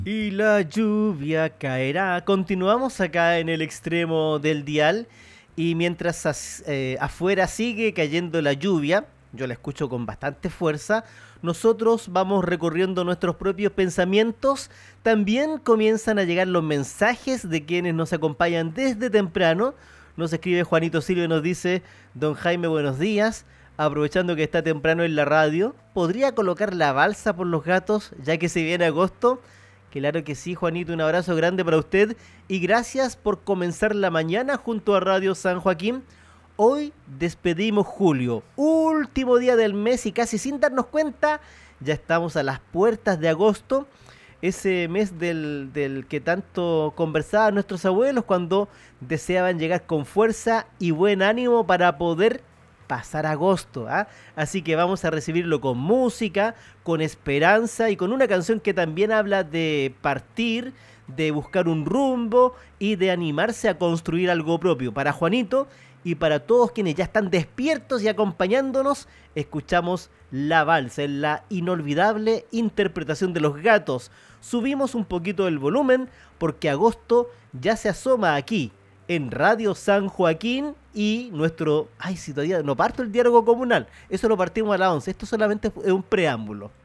Y la lluvia caerá. Continuamos acá en el extremo del dial y mientras afuera sigue cayendo la lluvia, yo la escucho con bastante fuerza, nosotros vamos recorriendo nuestros propios pensamientos. También comienzan a llegar los mensajes de quienes nos acompañan desde temprano. Nos escribe Juanito Silva y nos dice: Don Jaime, buenos días. Aprovechando que está temprano en la radio, ¿podría colocar la balsa por los gatos ya que se viene agosto? Claro que sí, Juanito, un abrazo grande para usted y gracias por comenzar la mañana junto a Radio San Joaquín. Hoy despedimos julio, último día del mes y casi sin darnos cuenta, ya estamos a las puertas de agosto, ese mes del que tanto conversaban nuestros abuelos cuando deseaban llegar con fuerza y buen ánimo para poder pasar agosto, ¿ah? Así que vamos a recibirlo con música, con esperanza y con una canción que también habla de partir, de buscar un rumbo y de animarse a construir algo propio. Para Juanito y para todos quienes ya están despiertos y acompañándonos, escuchamos La Balsa en la inolvidable interpretación de Los Gatos. Subimos un poquito el volumen porque agosto ya se asoma aquí en Radio San Joaquín y nuestro... Ay, si todavía no parto el diálogo comunal. Eso lo partimos a las 11. Esto solamente es un preámbulo.